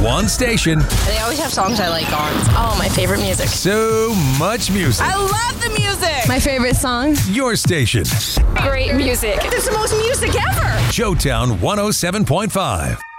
One station. They always have songs I like on. Oh, my favorite music. So much music. I love the music. My favorite song. Your station. Great music. It's the most music ever. Showtown 107.5.